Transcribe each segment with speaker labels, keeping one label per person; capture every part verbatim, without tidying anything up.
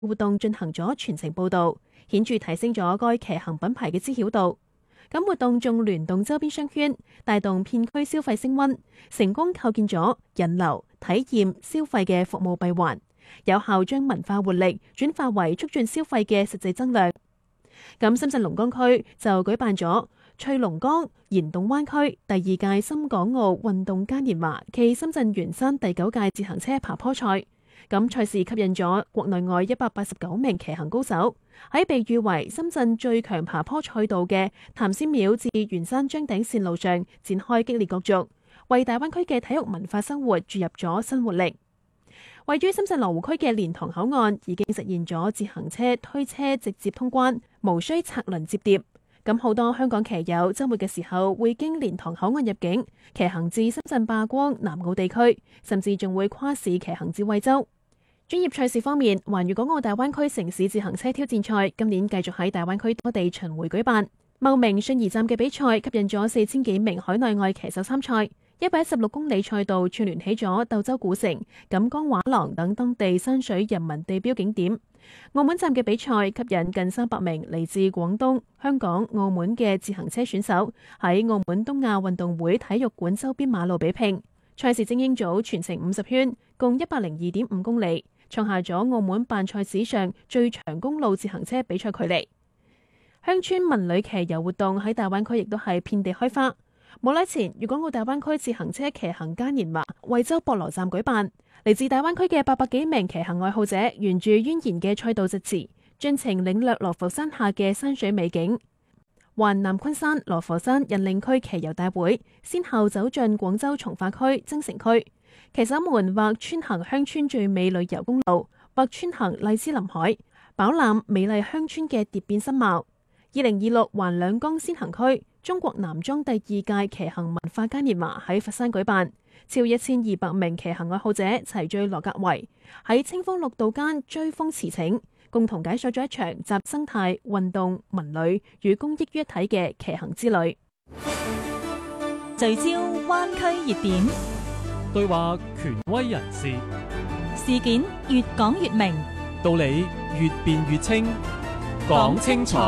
Speaker 1: 活動進行咗全程報導，顯著提升咗該騎行品牌嘅知曉度。咁活動仲聯動周邊商圈，帶動片區消費升溫，成功構建咗人流、體驗、消費嘅服務閉環，有效將文化活力轉化為促進消費嘅實際增量。咁深圳龍崗區就舉辦咗翠龍崗燃動灣區第二屆深港澳運動嘉年華暨深圳圓山第九屆自行車爬坡賽。咁賽事吸引咗國內外一百八十九名騎行高手，喺被譽為深圳最強爬坡賽道嘅譚先廟至圓山張頂線路上展開激烈角逐，為大灣區嘅體育文化生活注入咗新活力。位於深圳羅湖區嘅蓮塘口岸已經實現咗自行車推車直接通關，無需拆輪接碟。咁好多香港騎友週末嘅時候會經蓮塘口岸入境，騎行至深圳霸光南澳地區，甚至仲會跨市騎行至惠州。專業賽事方面，環粵港澳大灣區城市自行車挑戰賽今年繼續喺大灣區多地巡迴舉辦。茂名信宜站嘅比賽吸引咗四千幾名海內外騎手參賽。一百一十六公里賽道串聯起咗鬥州古城、錦江畫廊等當地山水人文地標景點。澳門站嘅比賽吸引近三百名嚟自廣東、香港、澳門嘅自行車選手喺澳門東亞運動會體育館周邊馬路比拼。賽事精英組全程五十圈，共一百零二點五公里，創下咗澳門辦賽史上最長公路自行車比賽距離。鄉村文旅騎遊活動喺大灣區亦都係遍地開花。冇耐前，粵港澳大灣區自行車騎行嘉年華惠州博羅站舉辦，嚟自大灣區嘅八百幾名騎行愛好者沿住蜿蜒嘅賽道疾馳，盡情領略羅浮山下嘅山水美景。環南昆山、羅浮山引領區騎遊大會先後走進廣州從化區、增城區，騎手們或穿行鄉村最美旅遊公路，或穿行荔枝林海，飽覽美麗鄉村嘅蝶變新貌。二零二六環兩江先行區中國南莊第二屆騎行文化嘉年華喺佛山舉辦，超一千二百名騎行愛好者齊聚羅格圍，喺清風綠道間追風馳騁，共同解鎖咗一場集生態、運動、文旅與公益於一體嘅騎行之旅。
Speaker 2: 聚焦灣區熱點，
Speaker 3: 對話權威人士，
Speaker 2: 事件越講越明，
Speaker 3: 道理越辯越清，講清楚。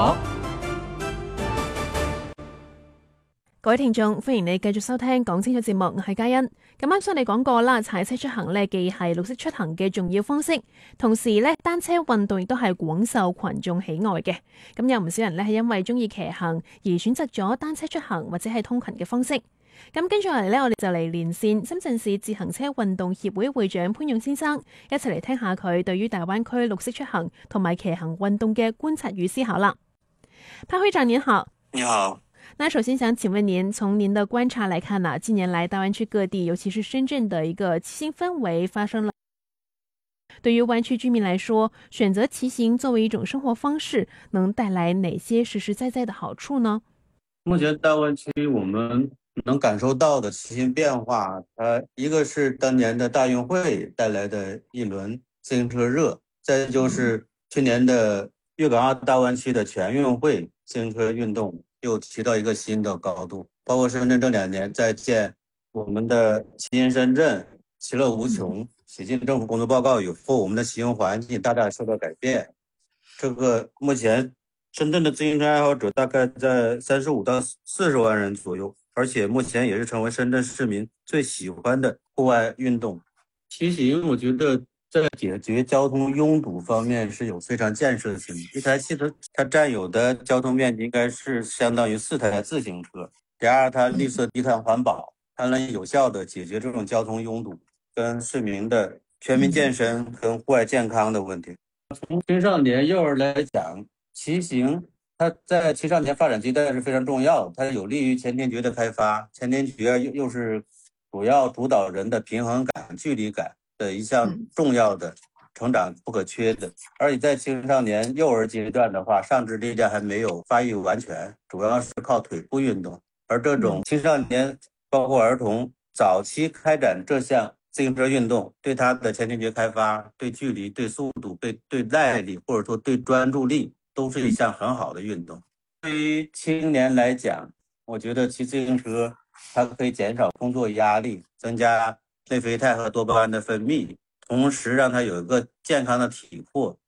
Speaker 1: 各位聽眾，歡迎你繼續收聽講清楚節目，我係嘉欣。咁啱先你講過啦，踩車出行呢既係綠色出行嘅重要方式，同時呢單車運動亦都係廣受群眾喜愛嘅。咁有唔少人呢係因為中意騎行而選擇咗單車出行或者係通勤嘅方式。咁跟住落嚟呢，我哋就嚟連線深圳市自行車運動協會會長潘勇先生，一齊嚟聽下佢對於大灣區綠色出行同埋騎行運動嘅觀察與思考啦。潘會長您好。
Speaker 4: 你好。
Speaker 1: 那首先想請問您，從您的觀察來看呢，近年來大灣區各地，尤其是深圳的一個騎行氛圍發生了。對於灣區居民來說，選擇騎行作為一種生活方式，能帶來哪些實實在在的好處呢？
Speaker 4: 目前大灣區我們能感受到的騎行變化，呃，一個是當年的大運會帶來的一輪自行車熱，再就是去年的粵港澳大灣區的全運會自行車運動又提到一個新的高度，包括深圳這兩年在建我們的騎行深圳，其樂無窮。寫進政府工作報告以後，我們的騎行環境大大受到改變。這個目前深圳的自行車愛好者大概在三十五到四十萬人左右，而且目前也是成為深圳市民最喜歡的戶外運動。騎行我覺得在解決交通擁堵方面是有非常建設性的。一台汽車它佔有的交通面積應該是相當於四台自行車。第二，它綠色低碳環保，它能有效的解決這種交通擁堵跟市民的全民健身跟戶外健康的問題。從青少年幼兒來講，騎行它在青少年發展階段是非常重要，它有利於前庭覺的開發。前庭覺又又是主要主導人的平衡感、距離感的一項重要的成長不可缺的。而且在青少年幼兒階段的話，上肢力量還沒有發育完全，主要是靠腿部運動。而這種青少年包括兒童早期開展這項自行車運動，對他的前庭覺開發、對距離、對速度、對對耐力，或者說對專注力，都是一項很好的運動。對於青年來講，我覺得騎自行車它可以減少工作壓力，增加內啡肽和多巴胺的分泌，同時讓他有一個健康的體魄，